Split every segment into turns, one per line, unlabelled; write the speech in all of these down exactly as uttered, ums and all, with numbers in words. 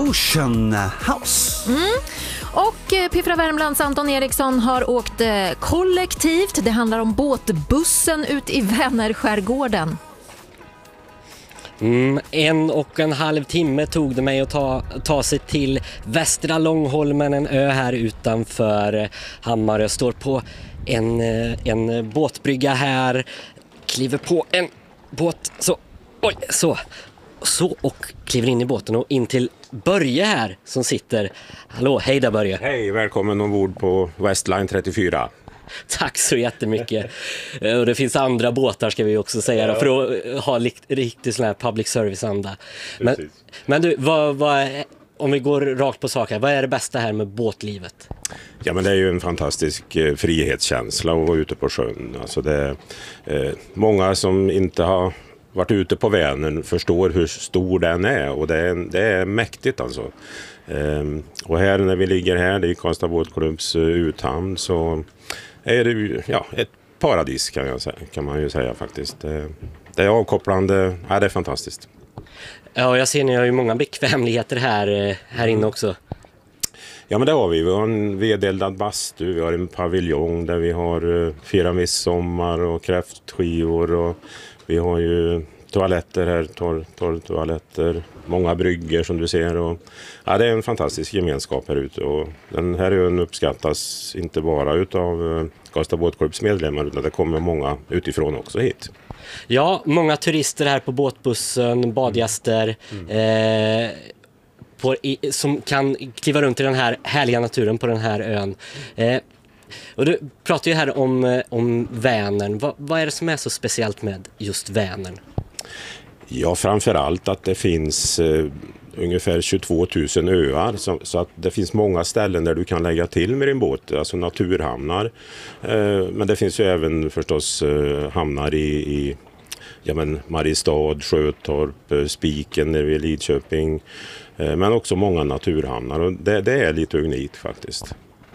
Ocean House.
Mm. Och eh, Piffra Värmlands Anton Eriksson har åkt eh, kollektivt. Det handlar om båtbussen ut i Vänerskärgården.
Mm, en och en halv timme tog det mig att ta, ta sig till Västra Långholmen, en ö här utanför Hammarö. Jag står på en, en båtbrygga här, kliver på en båt, så, oj, så, så och kliver in i båten och in till Börje här som sitter. Hallå, hej där Börje.
Hej, välkommen ombord på Westline trettiofyra.
Tack så jättemycket. Och det finns andra båtar ska vi också säga, ja, då, för att ha riktigt sån här public service-anda. Men, men du, vad, vad, om vi går rakt på sak här, vad är det bästa här med båtlivet?
Ja, men det är ju en fantastisk eh, frihetskänsla att vara ute på sjön. Alltså det är eh, många som inte har varit ute på Vänern förstår hur stor den är, och det är, det är mäktigt alltså. Ehm, och här när vi ligger här, det är Karlstad Båtklubbs uh, uthamn, så är det ju, ja, ett paradis kan, jag säga, kan man ju säga faktiskt. Det, det är avkopplande, ja, det är fantastiskt.
Ja, jag ser ni har ju många bekvämligheter här, här inne också.
Ja, men det har vi. Vi har en vedeldad bastu, vi har en paviljong där vi har uh, fyra midsommar och kräftskivor, och vi har ju toaletter här, torr, torr toaletter, många brygger som du ser. Och, ja, det är en fantastisk gemenskap här ute, och den här ön uppskattas inte bara utav uh, Karlstad Båtklubbs medlemmar, utan det kommer många utifrån också hit.
Ja, många turister här på båtbussen, badgäster mm. eh, på, i, som kan kliva runt i den här härliga naturen på den här ön. Eh, och du pratar ju här om, om Vänern. Va, vad är det som är så speciellt med just Vänern?
Ja, framförallt att det finns eh, ungefär tjugotvå tusen öar, så, så att det finns många ställen där du kan lägga till med din båt, alltså naturhamnar. Eh, men det finns ju även förstås eh, hamnar i, i ja, men Mariestad, Sjötorp, eh, Spiken nere vid Lidköping, eh, men också många naturhamnar, och det, det är lite unikt faktiskt.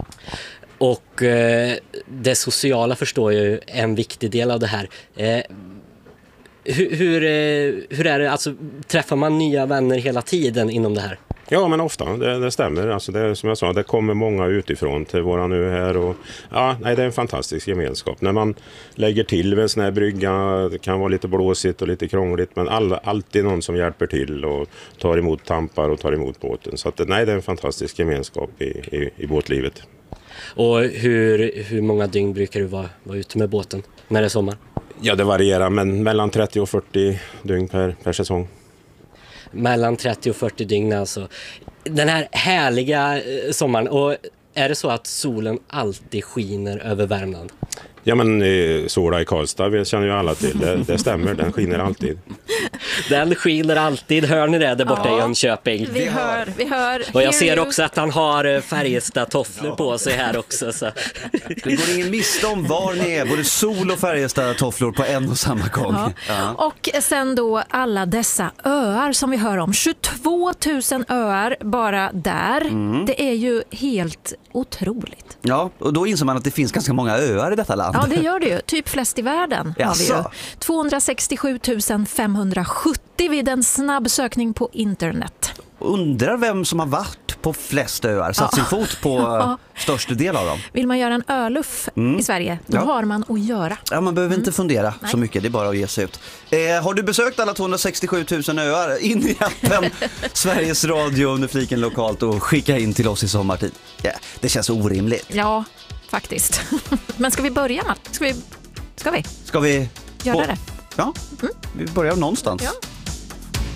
Och eh, det sociala förstår jag ju är en viktig del av det här. Eh, hur, hur, hur är det? Alltså, träffar man nya vänner hela tiden inom det här?
Ja, men ofta, det, det stämmer. Alltså det, som jag sa, det kommer många utifrån till våra nu här. Och, ja, nej, det är en fantastisk gemenskap. När man lägger till en sån här brygga, det kan vara lite blåsigt och lite krångligt, men all, alltid någon som hjälper till och tar emot tampar och tar emot båten. Så att, nej, det är en fantastisk gemenskap i, i, i båtlivet.
Och hur, hur många dygn brukar du vara, vara ute med båten när det är sommar? Ja,
det varierar, men mellan trettio och fyrtio dygn per, per säsong.
Mellan trettio och fyrtio dygn alltså. Den här härliga sommaren, och är det så att solen alltid skiner över Värmland?
Ja, men eh, sola i Karlstad, vi känner ju alla till. Det, det stämmer, den skiner alltid.
Den skiner alltid, hör ni det där borta ja, i Jönköping?
Vi hör, vi hör.
Och jag ser också att han har Färjestad-tofflor ja. på sig här också. Så.
Det går ingen miste om var ni är, både sol- och Färjestad-tofflor på en och samma gång.
Ja. Ja. Och sen då alla dessa öar som vi hör om. tjugotvå tusen öar bara där. Mm. Det är ju helt otroligt.
Ja, och då inser man att det finns ganska många öar i detta land.
Ja, det gör det ju. Typ flest i världen har vi ju. tvåhundrasextiosju tusen femhundrasjuttio vid en snabb sökning på internet.
Undrar vem som har varit på flest öar, satt sin fot på ja. största del av dem.
Vill man göra en öluff mm. i Sverige, då ja. har man att göra.
Ja, man behöver mm. inte fundera
Nej.
så mycket, det är bara att ge sig ut. Eh, har du besökt alla tvåhundrasextiosju tusen öar? In i appen Sveriges Radio under fliken lokalt och skicka in till oss i sommartid. Yeah, det känns orimligt.
Ja, faktiskt. Men ska vi börja? Ska vi? Ska vi?
Ska vi?
Göra det?
Ja, mm. vi börjar någonstans.
Ja.